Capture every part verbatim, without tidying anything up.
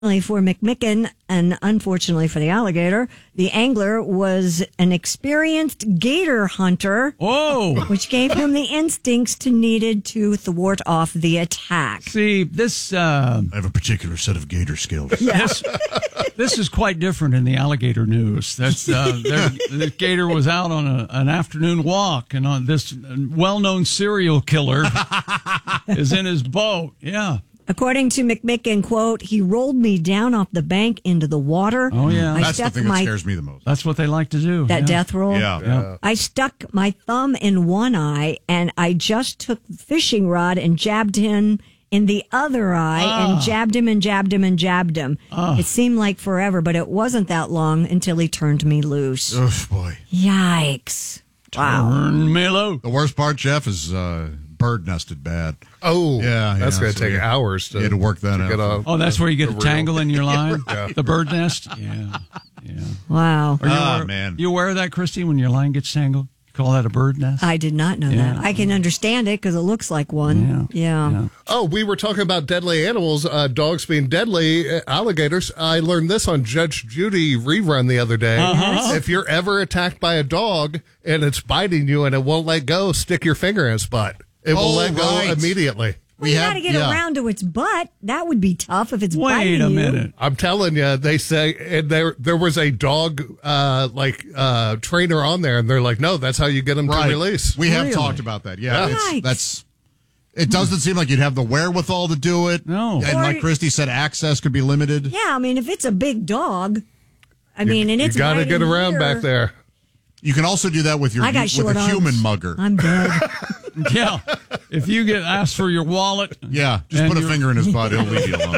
For McMicken and unfortunately for the alligator, the angler was an experienced gator hunter. Oh, which gave him the instincts to needed to thwart off the attack. See, this uh, I have a particular set of gator skills. Yes, this is quite different in the alligator news. That's uh, the gator was out on a, an afternoon walk, and on this well-known serial killer is in his boat. Yeah. According to McMicken, quote, he rolled me down off the bank into the water. Oh, yeah. I That's the stuck thing my, that scares me the most. That's what they like to do. That yeah. death roll? Yeah. Yeah. I stuck my thumb in one eye, and I just took the fishing rod and jabbed him in the other eye Ah. and jabbed him and jabbed him and jabbed him. Ah. It seemed like forever, but it wasn't that long until he turned me loose. Oh, boy. Yikes. Wow. Turn me low. The worst part, Jeff, is uh, bird nested bad. Oh, Yeah, that's yeah, going to so take you- hours to, you had to work that to out. get off. Oh, that's where you get the a tangle reel. in your line? Yeah. The bird nest? Yeah. Yeah. Wow. Are you Ah, aware, man. You aware of that, Christy, when your line gets tangled? You call that a bird nest? I did not know Yeah. that. I can understand it because it looks like one. Yeah. Yeah. Oh, we were talking about deadly animals, uh, dogs being deadly, uh, alligators. I learned this on Judge Judy rerun the other day. Uh-huh. If you're ever attacked by a dog and it's biting you and it won't let go, stick your finger in its butt. It will Oh, let go right. immediately. Well, you have- got to get yeah. around to its butt. That would be tough if it's Wait biting a you. minute. I'm telling you, they say, and there there was a dog uh, like uh, trainer on there, and they're like, no, that's how you get them Right. to release. We have Really? talked about that. Yeah. Yeah. It's, Yikes. that's. It doesn't seem like you'd have the wherewithal to do it. No. And Or- like Christy said, access could be limited. Yeah, I mean, if it's a big dog, I mean, and you it's got to biting get around here, back there. You can also do that with your I got with short a arms. human mugger. I'm dead. Yeah. If you get asked for your wallet. yeah, just and put a you're- finger in his butt. He'll leave you alone.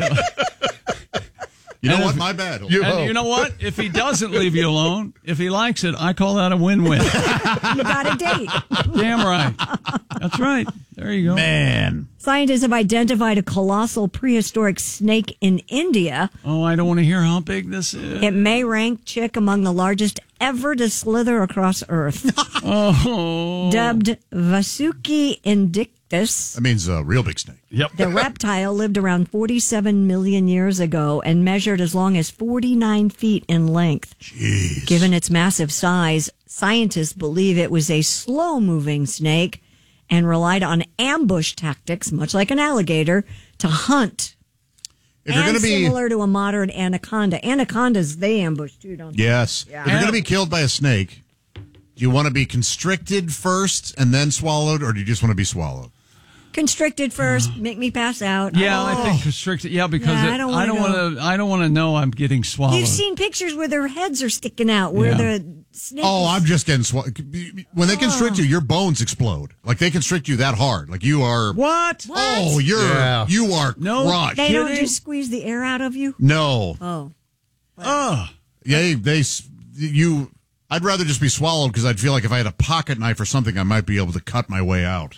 You know And what? if- My bad. You- And Oh. you know what? If he doesn't leave you alone, if he likes it, I call that a win-win. You got a date. Damn right. That's right. There you go. Man. Scientists have identified a colossal prehistoric snake in India. Oh, I don't want to hear how big this is. It may rank Chick among the largest ever to slither across Earth. Oh. Dubbed Vasuki indictus, That means a real big snake. Yep. the reptile lived around forty-seven million years ago and measured as long as forty-nine feet in length. Jeez. Given its massive size, scientists believe it was a slow-moving snake and relied on ambush tactics, much like an alligator, to hunt. If you're and going to be similar to a modern anaconda. Anacondas, they ambush too, don't they? yes, if you're going to be killed by a snake, do you want to be constricted first and then swallowed, or do you just want to be swallowed? Constricted first, make me pass out. Yeah, Oh. I think constricted. Yeah, because Yeah, I it, don't I don't wanna want to. I don't want to know I'm getting swallowed. You've seen pictures where their heads are sticking out, where Yeah. the snake. Oh, is- I'm just getting swallowed. When they constrict you, your bones explode. Like they constrict you that hard. Like you are. What? Oh, you're Yeah. you are No, crushed. They don't kidding? just squeeze the air out of you. No. Oh, Oh, Yeah, they, they s- you. I'd rather just be swallowed because I'd feel like if I had a pocket knife or something, I might be able to cut my way out.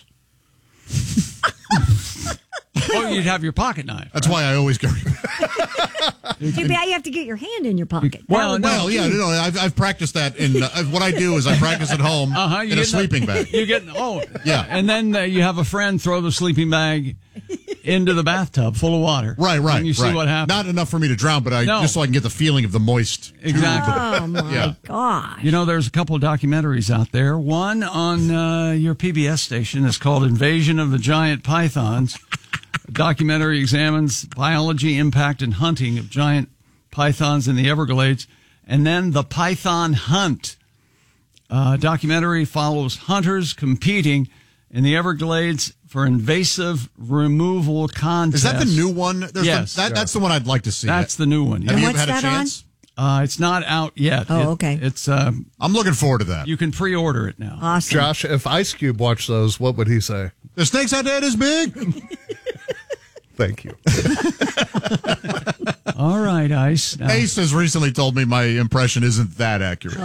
oh, you'd have your pocket knife. That's why I always go. too bad you have to get your hand in your pocket. That Well, would be Well, yeah, key. no, I've, I've practiced that. In uh, what I do is I practice at home Uh-huh, you in a get the- sleeping bag. You get oh Yeah. and then uh, you have a friend throw the sleeping bag into the bathtub full of water. Right, right. And you see right. what happens. Not enough for me to drown, but I No. just so I can get the feeling of the moist. Exactly. Oh my Yeah. gosh! You know, there's a couple of documentaries out there. One on uh, your P B S station is called Invasion of the Giant Pythons. The documentary examines biology, impact, and hunting of giant pythons in the Everglades. And then The Python Hunt. Uh, documentary follows hunters competing in the Everglades for invasive removal contests. Is that the new one? There's Yes. The, that, That's the one I'd like to see. That's the new one. Have Yeah. you what's had a that on? chance? Uh, it's not out yet. Oh, It- okay. It's um, I'm looking forward to that. you can pre-order it now. Awesome. Josh, if Ice Cube watched those, what would he say? The snake's head is big. Thank you. All right, Ice. Now- Ace has recently told me my impression isn't that accurate.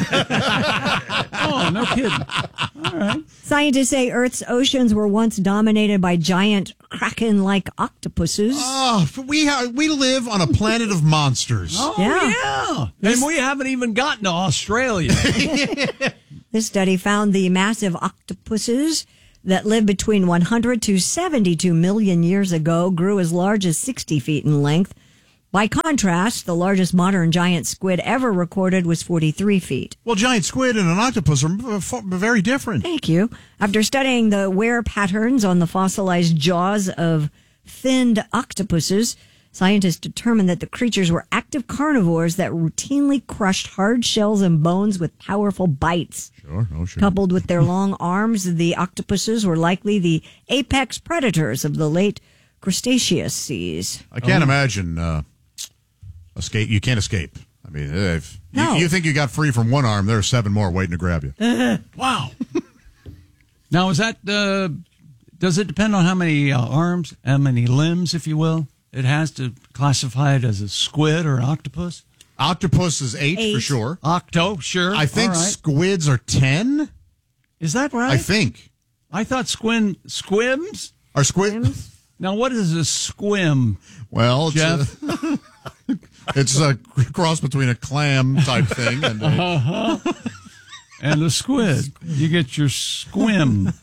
oh, no kidding. All right. Scientists say Earth's oceans were once dominated by giant kraken-like octopuses. Oh, we ha- we live on a planet of monsters. Oh, Yeah. yeah. And we haven't even gotten to Australia. This study found the massive octopuses that lived between one hundred to seventy-two million years ago grew as large as sixty feet in length. By contrast, the largest modern giant squid ever recorded was forty-three feet. Well, giant squid and an octopus are f- very different. Thank you. After studying the wear patterns on the fossilized jaws of finned octopuses, scientists determined that the creatures were active carnivores that routinely crushed hard shells and bones with powerful bites. Sure, oh sure. Coupled with their long arms, the octopuses were likely the apex predators of the late Cretaceous seas. I can't oh. imagine uh, escape. You can't escape. I mean, if no. you, you think you got free from one arm, there are seven more waiting to grab you. Uh, wow. Now, is that, uh, does it depend on how many uh, arms, how many limbs, if you will, it has to classify it as a squid or an octopus? Octopus is eight, eight. for sure. Octo, sure. I think right. squids are ten. Is that right? I think. I thought squin, squims? Are squids? Now, what is a squim? Well, it's Jeff? A, it's a cross between a clam type thing and a, uh-huh. and a squid. You get your squim.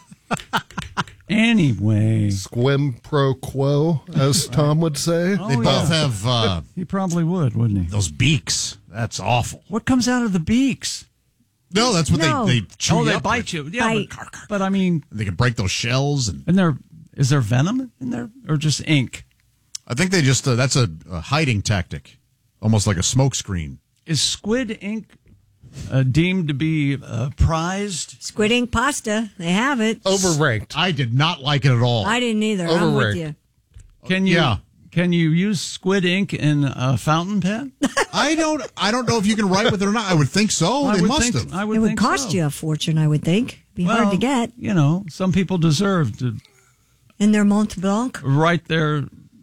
Anyway. Squim pro quo, as Tom would say. Oh, they both yeah. have... Uh, he probably would, wouldn't he? Those beaks. That's awful. What comes out of the beaks? No, that's what no. they, they chew Oh, they up bite with. you. Yeah, bite. But, but I mean... They can break those shells. And, and there, is there venom in there or just ink? I think they just... Uh, that's a, a hiding tactic. Almost like a smoke screen. Is squid ink uh, deemed to be uh, prized? Squid ink pasta. They have it. Overranked. I did not like it at all. I didn't either. I'm with you. Can you... Yeah. Can you use squid ink in a fountain pen? I don't. I don't know if you can write with it or not. I would think so. I they would must think, have. I would It would think cost so. you a fortune, I would think. Be well, hard to get. You know, some people deserve to In their Mont Blanc. write their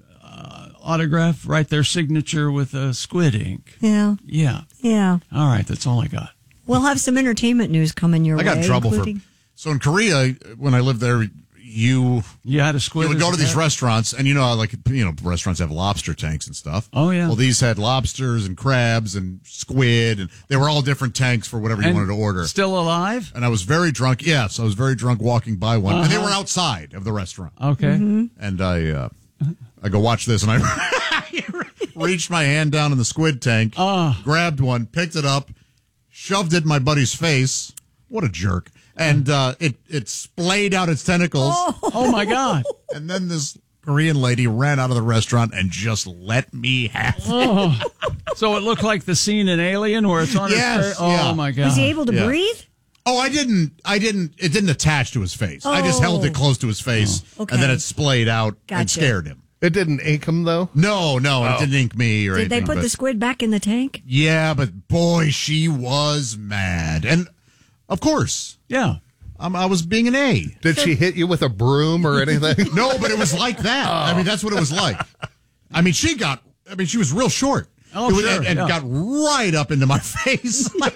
uh, autograph, write their signature with uh, squid ink. Yeah. Yeah. Yeah. All right, that's all I got. We'll have some entertainment news coming your I way. got in trouble including- for. So in Korea, when I lived there, you You had a squid. you would as go a to these pet? restaurants, and you know, how, like you know, restaurants have lobster tanks and stuff. Oh, yeah. Well, these had lobsters and crabs and squid, and they were all different tanks for whatever you And wanted to order. Still alive? And I was very drunk. Yes, I was very drunk walking by one, and they Uh-huh. were outside of the restaurant. Okay. And I, uh, I go watch this, and I reached my hand down in the squid tank, Ah. grabbed one, picked it up, shoved it in my buddy's face. What a jerk! And uh, it it splayed out its tentacles, Oh, my God. and then this Korean lady ran out of the restaurant and just let me have it. Oh. So it looked like the scene in Alien where it's on Yes, his face? Oh, yeah. my God. Was he able to Yeah. breathe? Oh, I didn't. I didn't. It didn't attach to his face. I just held it close to his face, Oh, okay. and then it splayed out and Gotcha. scared him. It didn't ink him, though? No, no, it didn't ink me or Did they anything. put but- the squid back in the tank? Yeah, but boy, she was mad. And of course, Yeah. um, I was being an A. Did she hit you with a broom or anything? No, but it was like that. I mean, that's what it was like. I mean, she got, I mean, she was real short. Oh, It was- sure, and, and yeah. got right up into my face. Like,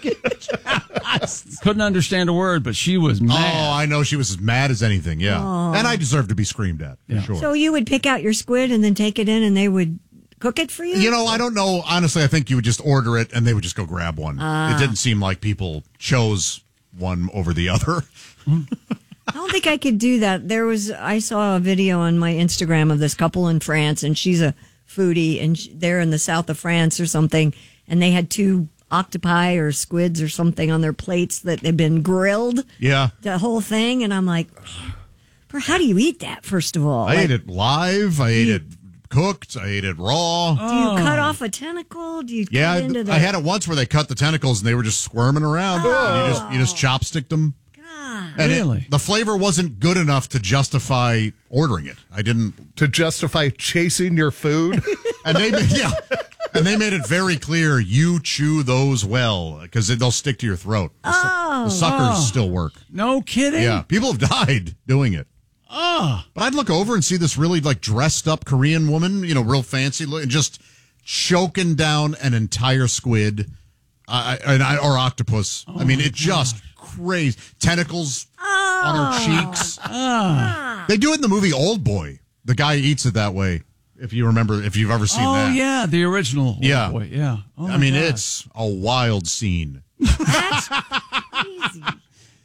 Couldn't understand a word, but she was oh, mad. I know she was as mad as anything. Yeah. And I deserve to be screamed at, for Yeah. sure. So you would pick out your squid and then take it in and they would cook it for you? You know, I don't know. Honestly, I think you would just order it and they would just go grab one. It didn't seem like people chose one over the other. I don't think I could do that. There was, I saw a video on my Instagram of this couple in France, and she's a foodie, and sh- they're in the south of France or something, and they had two octopi or squids or something on their plates that had been grilled, Yeah. the whole thing, and I'm like, how do you eat that, first of all? I Like, ate it live. I ate it cooked. I ate it raw. do you cut off a tentacle? Do you Yeah, cut into the... I had it once where they cut the tentacles and they were just squirming around. And you just you just chopsticked them. God. And it- Really? the flavor wasn't good enough to justify ordering it. I didn't. To justify chasing your food? And they made, yeah, and they made it very clear you chew those well because they'll stick to your throat. The, su- Oh. the suckers still work. No kidding? Yeah, people have died doing it. Oh. But I'd look over and see this really like dressed up Korean woman, you know, real fancy, look, and just choking down an entire squid uh, and I, or octopus. I mean, it just crazy tentacles on her cheeks. They do it in the movie Old Boy. The guy eats it that way. If you remember, if you've ever seen Oh, that. yeah, the original. Oh, Yeah. boy, yeah. Oh, I my mean, God. it's a wild scene. That's crazy.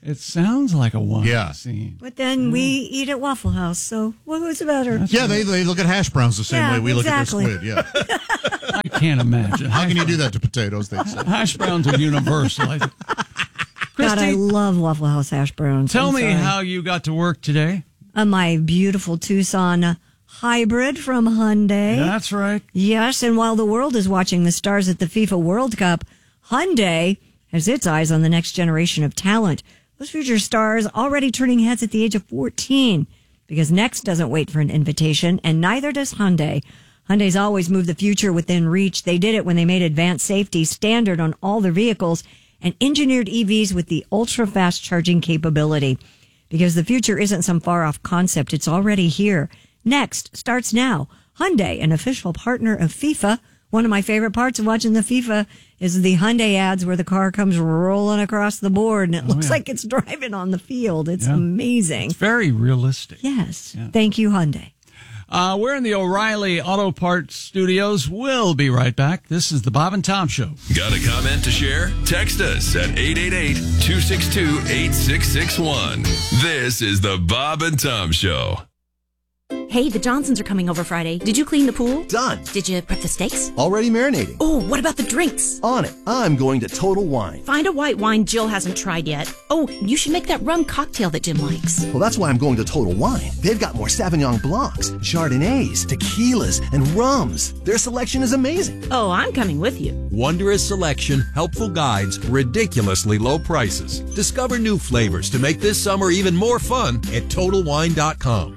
It sounds like a wine Yeah. scene. But then we eat at Waffle House, so what was better? Yeah, they, they look at hash browns the same Yeah, way we exactly. look at their squid. Yeah. I can't imagine. How can you do that to potatoes? They say. Hash browns are universal. I think. God, I Christy, love Waffle House hash browns. tell I'm me sorry. how you got to work today. Uh, my beautiful Tucson hybrid from Hyundai. That's right. Yes, and while the world is watching the stars at the FIFA World Cup, Hyundai has its eyes on the next generation of talent. Those future stars already turning heads at the age of fourteen, because Next doesn't wait for an invitation, and neither does Hyundai. Hyundai's always moved the future within reach. They did it when they made advanced safety standard on all their vehicles and engineered E Vs with the ultra-fast charging capability. Because the future isn't some far-off concept, it's already here. Next starts now. Hyundai, an official partner of FIFA. One of my favorite parts of watching the FIFA is the Hyundai ads where the car comes rolling across the board and it looks yeah. like it's driving on the field. It's Yeah. amazing. It's very realistic. Yes. Thank you, Hyundai. Uh, we're in the O'Reilly Auto Parts studios. We'll be right back. This is the Bob and Tom Show. Got a comment to share? Text us at eight eight eight, two six two, eight six six one. This is the Bob and Tom Show. Hey, the Johnsons are coming over Friday. Did you clean the pool? Done. Did you prep the steaks? Already marinating. Oh, what about the drinks? On it. I'm going to Total Wine. Find a white wine Jill hasn't tried yet. Oh, you should make that rum cocktail that Jim likes. Well, that's why I'm going to Total Wine. They've got more Sauvignon Blancs, Chardonnays, tequilas, and rums. Their selection is amazing. Oh, I'm coming with you. Wondrous selection, helpful guides, ridiculously low prices. Discover new flavors to make this summer even more fun at Total Wine dot com.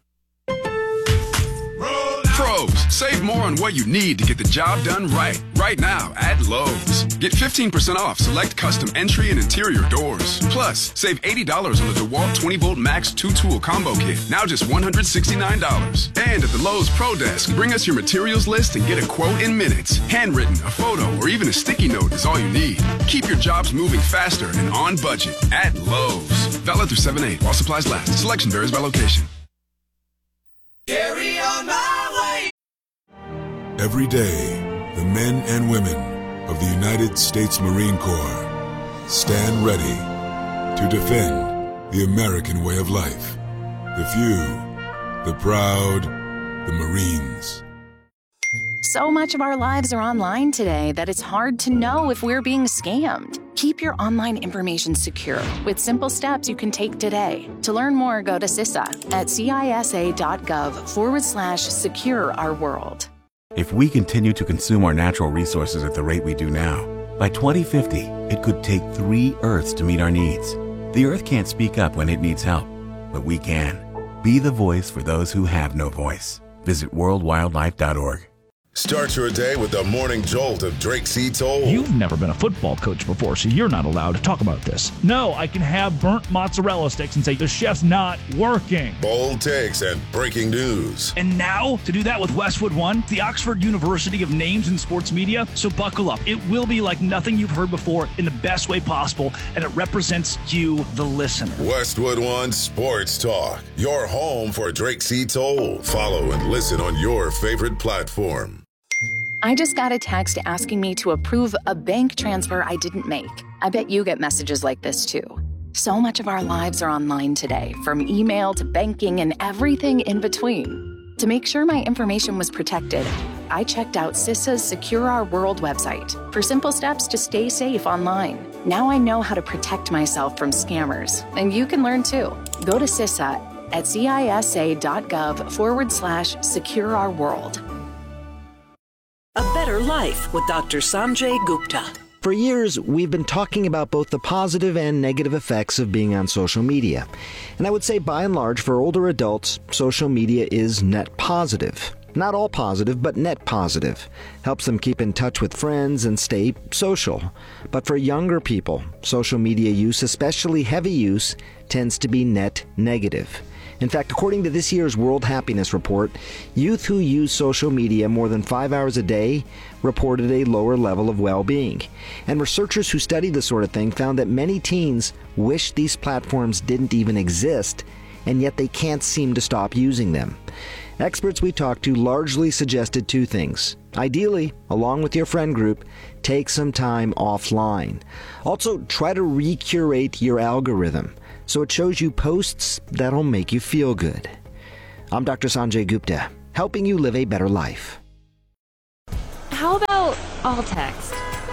Pros, save more on what you need to get the job done right. Right now at Lowe's. Get fifteen percent off select custom entry and interior doors. Plus, save eighty dollars on the DeWalt twenty volt Max two tool combo kit. Now just one hundred sixty-nine dollars. And at the Lowe's Pro Desk, bring us your materials list and get a quote in minutes. Handwritten, a photo, or even a sticky note is all you need. Keep your jobs moving faster and on budget at Lowe's. Valid through seven eight while supplies last. Selection varies by location. Carry on my way. Every day, the men and women of the United States Marine Corps stand ready to defend the American way of life. The few, the proud, the Marines. So much of our lives are online today that it's hard to know if we're being scammed. Keep your online information secure with simple steps you can take today. To learn more, go to CISA at cisa.gov forward slash secure our world. If we continue to consume our natural resources at the rate we do now, by twenty fifty, it could take three Earths to meet our needs. The Earth can't speak up when it needs help, but we can. Be the voice for those who have no voice. Visit world wildlife dot org. Start your day with the morning jolt of Drake C. Toll. You've never been a football coach before, so you're not allowed to talk about this. No, I can have burnt mozzarella sticks and say the chef's not working. Bold takes and breaking news. And now, to do that with Westwood One, the Oxford University of Names in Sports Media. So buckle up. It will be like nothing you've heard before in the best way possible, and it represents you, the listener. Westwood One Sports Talk, your home for Drake C. Toll. Follow and listen on your favorite platform. I just got a text asking me to approve a bank transfer I didn't make. I bet you get messages like this too. So much of our lives are online today, from email to banking and everything in between. To make sure my information was protected, I checked out CISA's Secure Our World website for simple steps to stay safe online. Now I know how to protect myself from scammers, and you can learn too. Go to CISA at cisa.gov forward slash secure our world. A Better Life with Doctor Sanjay Gupta. For years, we've been talking about both the positive and negative effects of being on social media. And I would say, by and large, for older adults, social media is net positive. Not all positive, but net positive. Helps them keep in touch with friends and stay social. But for younger people, social media use, especially heavy use, tends to be net negative. In fact, according to this year's World Happiness Report, youth who use social media more than five hours a day reported a lower level of well-being. And researchers who studied this sort of thing found that many teens wish these platforms didn't even exist, and yet they can't seem to stop using them. Experts we talked to largely suggested two things. Ideally, along with your friend group, take some time offline. Also, try to recurate your algorithm so it shows you posts that'll make you feel good. I'm Doctor Sanjay Gupta, helping you live a better life. How about all text?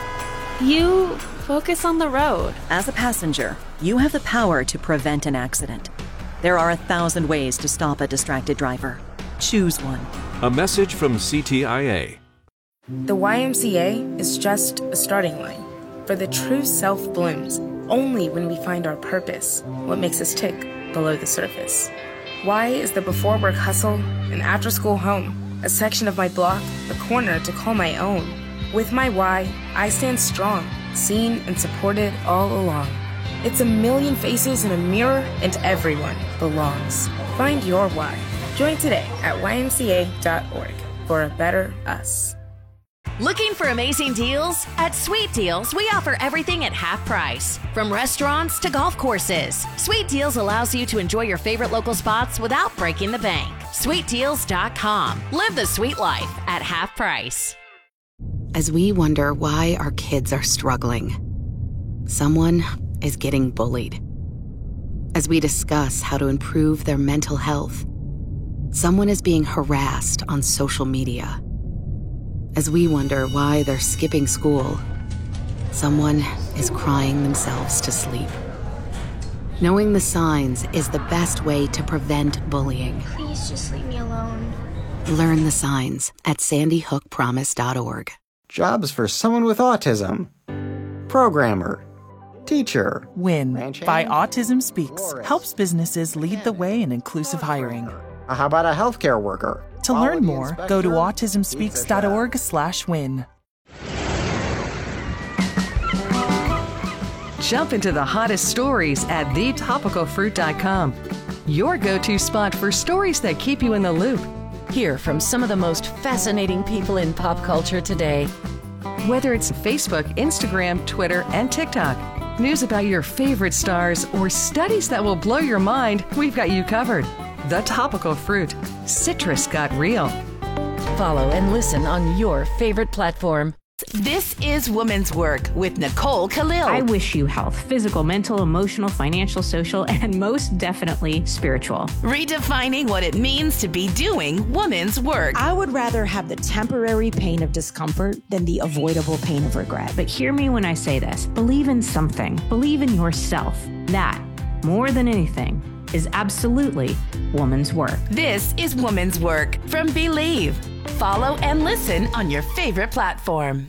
You focus on the road. As a passenger, you have the power to prevent an accident. There are a thousand ways to stop a distracted driver. Choose one. A message from C T I A. The Y M C A is just a starting line, for the true self blooms only when we find our purpose, what makes us tick below the surface. Y is the before work hustle, an after school home, a section of my block, a corner to call my own. With my Y, I stand strong, seen and supported all along. It's a million faces in a mirror, and everyone belongs. Find your Y. Join today at Y M C A dot org for a better us. Looking for amazing deals? At Sweet Deals, we offer everything at half price. From restaurants to golf courses, Sweet Deals allows you to enjoy your favorite local spots without breaking the bank. Sweet Deals dot com. Live the sweet life at half price. As we wonder why our kids are struggling, someone is getting bullied. As we discuss how to improve their mental health, someone is being harassed on social media. As we wonder why they're skipping school, someone is crying themselves to sleep. Knowing the signs is the best way to prevent bullying. Please just leave me alone. Learn the signs at sandy hook promise dot org. Jobs for someone with autism. Programmer. Teacher. WIN by Autism Speaks helps businesses lead the way in inclusive hiring. How about a healthcare worker? To learn more, go to autism speaks dot org slash win. Jump into the hottest stories at the topical fruit dot com. Your go-to spot for stories that keep you in the loop. Hear from some of the most fascinating people in pop culture today. Whether it's Facebook, Instagram, Twitter, and TikTok, news about your favorite stars, or studies that will blow your mind, we've got you covered. The Topical Fruit. Citrus got real. Follow and listen on your favorite platform. This is Woman's Work with Nicole Khalil. I wish you health, physical, mental, emotional, financial, social, and most definitely spiritual. Redefining what it means to be doing woman's work. I would rather have the temporary pain of discomfort than the avoidable pain of regret. But hear me when I say this. Believe in something. Believe in yourself. That, more than anything, is absolutely woman's work. This is Woman's Work from Believe. Follow and listen on your favorite platform.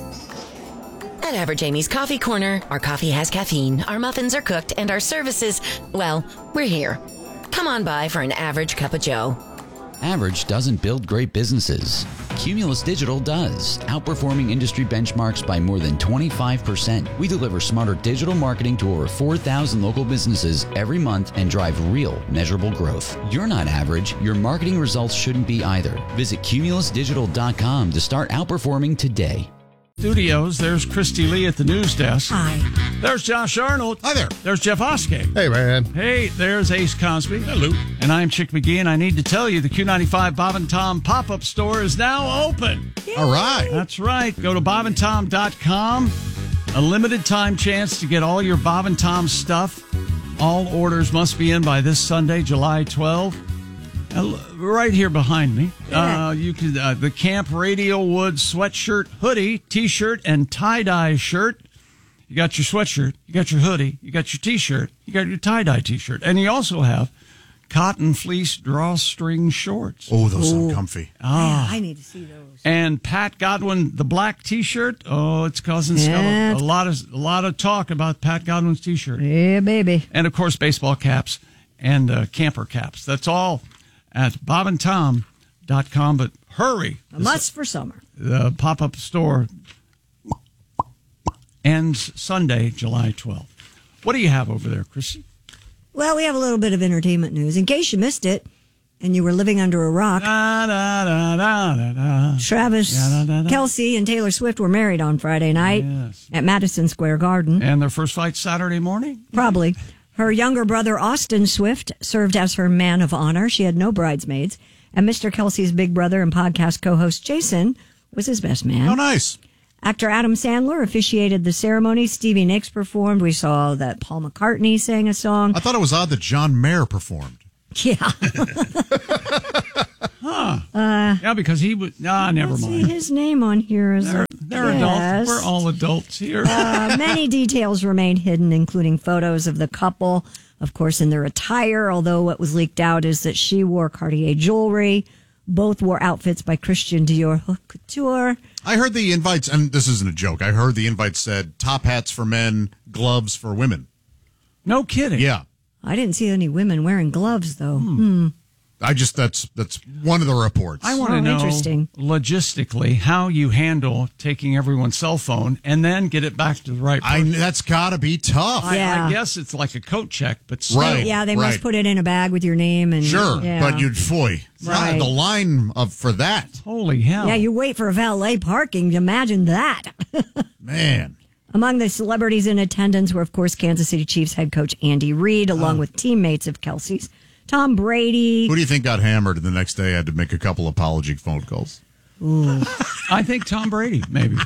At Average Amy's Coffee Corner, our coffee has caffeine, our muffins are cooked, and our services, well, we're here. Come on by for an average cup of joe. Average doesn't build great businesses. Cumulus Digital does, outperforming industry benchmarks by more than twenty-five percent. We deliver smarter digital marketing to over four thousand local businesses every month and drive real, measurable growth. You're not average. Your marketing results shouldn't be either. Visit cumulus digital dot com to start outperforming today. Studios, there's Christy Lee at the news desk. Hi. There's Josh Arnold. Hi there. There's Jeff Oskey. Hey, man. Hey, there's Ace Cosby. Hello. And I'm Chick McGee, and I need to tell you the Q ninety-five Bob and Tom pop-up store is now open. Yay. All right. That's right. Go to bob and tom dot com. A limited time chance to get all your Bob and Tom stuff. All orders must be in by this Sunday, July twelfth. Uh, right here behind me, uh, you can uh, the Camp Radio Wood sweatshirt, hoodie, T-shirt, and tie-dye shirt. You got your sweatshirt, you got your hoodie, you got your T-shirt, you got your tie-dye T-shirt, and you also have cotton fleece drawstring shorts. Oh, those sound comfy. Ah. Yeah, I need to see those. And Pat Godwin, the black T-shirt. Oh, it's causing Yeah. a, a lot of a lot of talk about Pat Godwin's T-shirt. Yeah, baby. And of course, baseball caps and uh, camper caps. That's all at bob and tom dot com. But hurry. A must for summer. The pop-up store ends Sunday, July twelfth. What do you have over there, Chrissy? Well, we have a little bit of entertainment news. In case you missed it and you were living under a rock, da, da, da, da, da, da. Travis Da, da, da, da. Kelce and Taylor Swift were married on Friday night Yes. at Madison Square Garden. And their first fight Saturday morning? Probably. Her younger brother, Austin Swift, served as her man of honor. She had no bridesmaids. And Mister Kelsey's big brother and podcast co-host Jason was his best man. Oh, nice. Actor Adam Sandler officiated the ceremony. Stevie Nicks performed. We saw that Paul McCartney sang a song. I thought it was odd that John Mayer performed. Yeah. huh. Uh, yeah, because he was... Nah, never let's mind. See his name on here is... They're, they're yes. adults. We're all adults here. uh, many details remain hidden, including photos of the couple, of course, in their attire, although what was leaked out is that she wore Cartier jewelry. Both wore outfits by Christian Dior Haute Couture. I heard the invites, and this isn't a joke, I heard the invites said top hats for men, gloves for women. No kidding. Yeah. I didn't see any women wearing gloves, though. Hmm. Hmm. I just, that's that's one of the reports. I want to oh, know interesting. logistically how you handle taking everyone's cell phone and then get it back to the right person. I, that's got to be tough. I, Yeah. I guess it's like a coat check, but still. Right. Yeah, they right. must put it in a bag with your name. and Sure, yeah. but you'd, boy, Right. the line of for that. Holy hell. Yeah, you wait for valet parking. Imagine that. Man. Among the celebrities in attendance were, of course, Kansas City Chiefs head coach Andy Reid, along Oh. with teammates of Kelsey's. Tom Brady. Who do you think got hammered and the next day had to make a couple apology phone calls? Ooh. I think Tom Brady, maybe.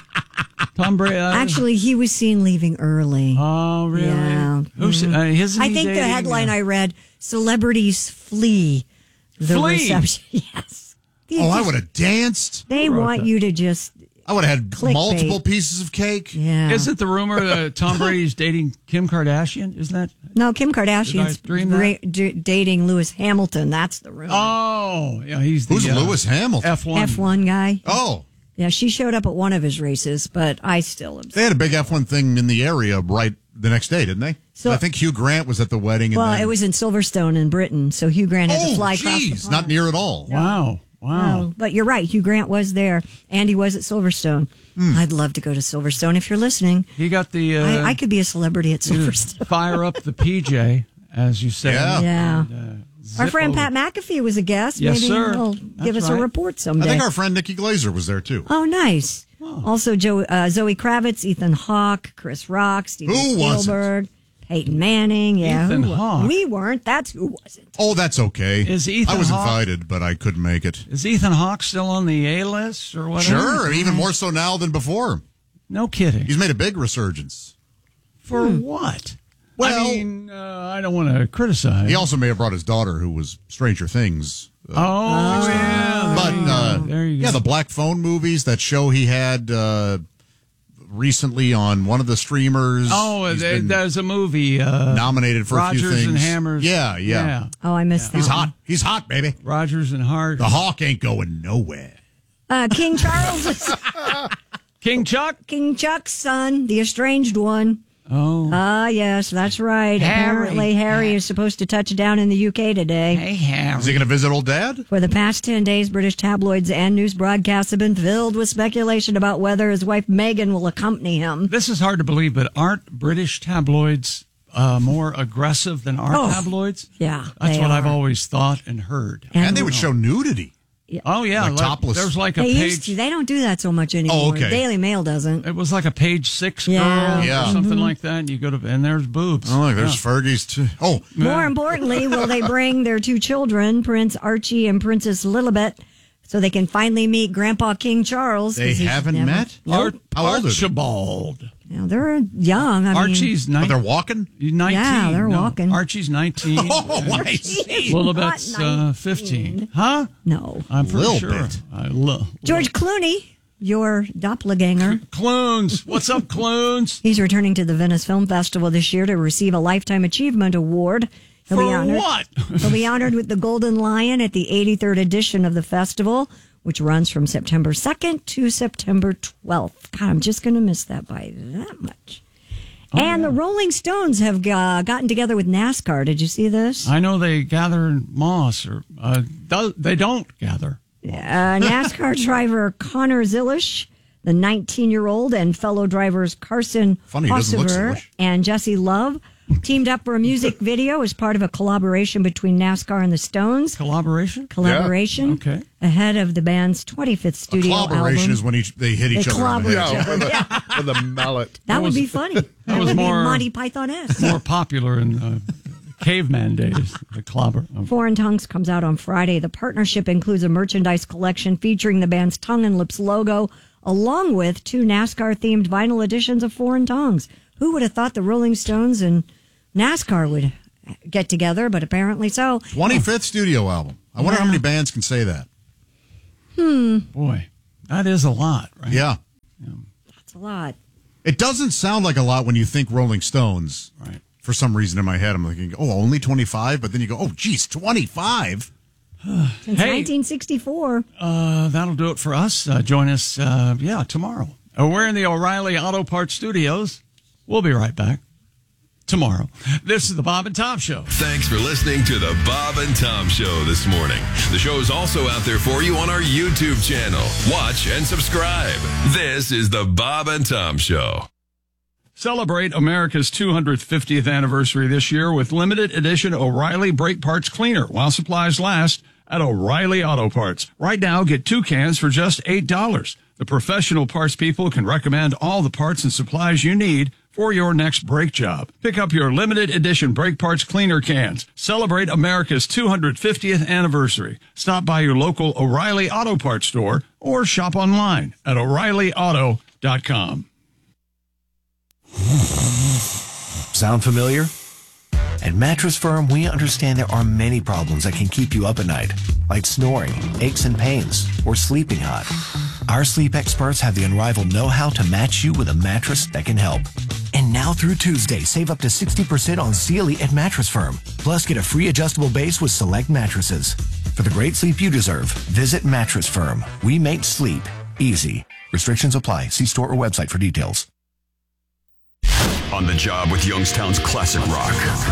Tom Brady. Uh, Actually, he was seen leaving early. Oh, really? Yeah. Who's, Mhm. uh, isn't I he think the dating, headline uh, I read, celebrities flee the Flee? reception. Yes. They Oh, I just- would have danced. They Who wrote want that? you to just... I would have had Clickbait. multiple pieces of cake. Yeah. Isn't the rumor that Tom Brady's dating Kim Kardashian? Isn't that? No, Kim Kardashian's Did I dream that? ra- d- dating Lewis Hamilton. That's the rumor. Oh, yeah, he's the Who's uh, Lewis Hamilton? F one. F one guy. Oh, Yeah, she showed up at one of his races, but I still am. they had a big F one thing in the area right the next day, didn't they? So- I think Hugh Grant was at the wedding. And Well, then, it was in Silverstone in Britain, so Hugh Grant had oh, to fly across the geez, pond. not near at all. Wow. Wow. Oh, but you're right. Hugh Grant was there. Andy was at Silverstone. Hmm. I'd love to go to Silverstone if you're listening. He got the. Uh, I, I could be a celebrity at Silverstone. Fire up the P J, as you said. Yeah. Yeah. And, uh, Our friend zip Pat McAfee was a guest. Yes, Maybe sir. he'll That's give us a right. report I someday. think our friend Nikki Glazer was there too. Oh, nice. Also, Joe, uh, Zoe Kravitz, Ethan Hawke, Chris Rock, Steven Who wasn't? Spielberg, Peyton Manning. Yeah, Ethan who wa- Hawke. We weren't. That's who wasn't. Oh, that's okay. Is Ethan I was Hawke- invited, but I couldn't make it. Is Ethan Hawke still on the A list or whatever? Sure, even more so now than before. No kidding. He's made a big resurgence. For what? Well- I mean, uh, I don't want to criticize. He also may have brought his daughter, who was Stranger Things. uh, Oh, yeah. But there you uh, go. There you yeah, go. the Black Phone movies, that show he had uh, recently on one of the streamers. Oh, He's there, been there's a movie. Uh, nominated for Rogers a few things. and Hammers. Yeah, yeah. Oh, I missed He's that. hot. He's hot, baby. Rogers and Hart. The Hawk ain't going nowhere. Uh, King Charles is King Chuck. King Chuck's son, the estranged one. Oh. Ah, yes, that's right. Harry. Apparently, Harry is supposed to touch down in the U K today. Hey, Harry. Is he going to visit old dad? For the past ten days, British tabloids and news broadcasts have been filled with speculation about whether his wife Meghan will accompany him. This is hard to believe, but aren't British tabloids uh, more aggressive than our Oh, tabloids? yeah, That's they what I've are. always thought and heard. And- And they would show nudity. Oh, yeah. Like topless. There's like a They used page. to. They don't do that so much anymore. Oh, okay. Daily Mail doesn't. It was like a page six girl Yeah. Yeah. or something Mm-hmm. like that. And you go to, and there's boobs. Oh, look, there's Yeah. Fergie's too. Oh, More importantly, will they bring their two children, Prince Archie and Princess Lilibet, so they can finally meet Grandpa King Charles? they 'cause he's haven't never- met? Art, How old are they? Archibald. You know, they're young. I Archie's But nineteen. they're walking? nineteen. Yeah, they're No, walking. Archie's nineteen. Oh, I see. Lilibet's Not uh, nineteen. fifteen. Huh? mean, no. I'm pretty Lil sure. bit. I lo- George Clooney, your doppelganger. Clunes. What's up, Clunes? He's returning to the Venice Film Festival this year to receive a Lifetime Achievement Award. He'll For be honored, what? He'll be honored with the Golden Lion at the eighty-third edition of the festival, which runs from September second to September twelfth. God, I'm just going to miss that by that much. Oh, and the Rolling Stones have uh, gotten together with NASCAR. Did you see this? I know they gather moss, or uh, do- they don't gather. Uh, NASCAR driver Connor Zilish, the nineteen-year-old, and fellow drivers Carson Funny, he doesn't look Hossever Zilish. and Jesse Love teamed up for a music video as part of a collaboration between NASCAR and the Stones. Collaboration? Collaboration. Okay. Ahead of the band's twenty-fifth studio Collaboration album. is when each, they hit each They other on the collaborate. head. Yeah, with, a, with a mallet. That, would was- be funny. That, was would more- be Monty Python-esque. More popular in uh, caveman days. The clobber. Foreign Tongues comes out on Friday. The partnership includes a merchandise collection featuring the band's Tongue and Lips logo, along with two NASCAR-themed vinyl editions of Foreign Tongues. Who would have thought the Rolling Stones and NASCAR would get together, but apparently so. twenty-fifth studio album. I wonder Yeah. how many bands can say that. Hmm. Boy, that is a lot, right? Yeah. That's a lot. It doesn't sound like a lot when you think Rolling Stones. Right. For some reason in my head, I'm thinking, oh, only twenty-five? But then you go, oh, geez, twenty-five? Since Hey. nineteen sixty-four. Uh, that'll do it for us. Uh, join us, uh, yeah, tomorrow. Uh, we're in the O'Reilly Auto Parts Studios. We'll be right back tomorrow. This is the Bob and Tom Show. Thanks for listening to the Bob and Tom Show this morning. The show is also out there for you on our YouTube channel. Watch and subscribe. This is the Bob and Tom Show. Celebrate America's two hundred fiftieth anniversary this year with limited edition O'Reilly Brake Parts Cleaner while supplies last at O'Reilly Auto Parts. Right now, get two cans for just eight dollars. The professional parts people can recommend all the parts and supplies you need for your next brake job. Pick up your limited edition brake parts cleaner cans. Celebrate America's two hundred fiftieth anniversary. Stop by your local O'Reilly Auto Parts store or shop online at O'Reilly Auto dot com. Sound familiar? At Mattress Firm, we understand there are many problems that can keep you up at night, like snoring, aches and pains, or sleeping hot. Our sleep experts have the unrivaled know-how to match you with a mattress that can help. And now through Tuesday, save up to sixty percent on Sealy at Mattress Firm. Plus, get a free adjustable base with select mattresses. For the great sleep you deserve, visit Mattress Firm. We make sleep easy. Restrictions apply. See store or website for details. On the job with Youngstown's classic rock.